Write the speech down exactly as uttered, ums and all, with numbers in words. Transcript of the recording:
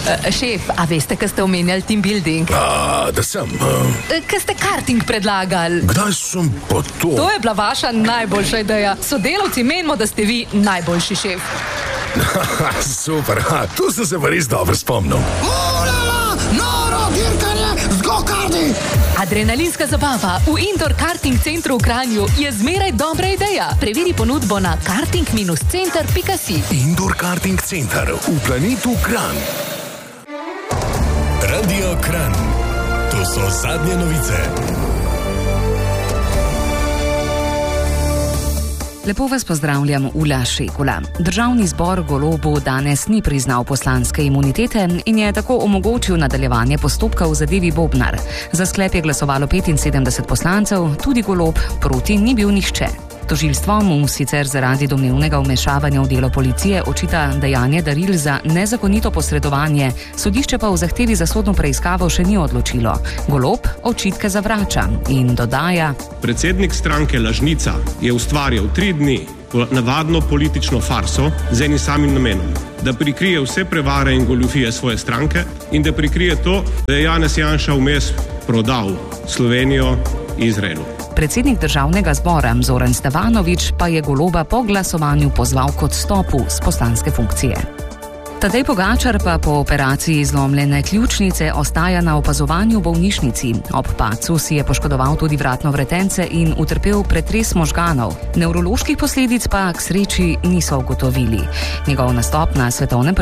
Uh, šef, a veste, kaj ste omenjali team building? A, da sem. Uh... Uh, kaj ste karting predlagali? Kdaj sem pa to? To je bila vaša najboljša ideja. Sodelavci menimo, da ste vi najboljši šef. Super, ha, tu sem se pa res dobro spomnil. Ulala, noro dirkanje z go-karti! Adrenalinska zabava v indoor karting centru v Kranju je zmeraj dobra ideja. Preveri ponudbo na karting center pika si. Indoor karting center v planetu Kranj. Radio Kranj. To so zadnje novice. Lepo vas pozdravljam, Ula Šekula. Državni zbor Golobu danes ni priznal poslanske imunitete in je tako omogočil nadaljevanje postopka v zadevi Bobnar. Za sklep je glasovalo petinsedemdeset poslancev, tudi Golob, proti ni bil nihče. Tožilstvo mu sicer zaradi domnevnega vmešavanja v delo policije očita dajanje daril za nezakonito posredovanje, sodišče pa v zahtevi za sodno preiskavo še ni odločilo. Golob očitke zavrača in dodaja: Predsednik stranke Lažnica je ustvarjal tri dni navadno politično farso z enim samim namenom, da prikrije vse prevare in goljufije svoje stranke in da prikrije to, da je Janez Janša vmes prodal Slovenijo Izraelu. Predsednik državnega zbora Zoran Stevanović pa je Goloba po glasovanju pozval k odstopu s poslanske funkcije. Tadej Pogačar pa po operaciji zlomljene ključnice ostaja na opazovanju v bolnišnici. Ob padcu si je poškodoval tudi vratno vretence in utrpel pretres možganov. Nevroloških posledic pa k sreči niso ugotovili. Njegov nastop na svetovnem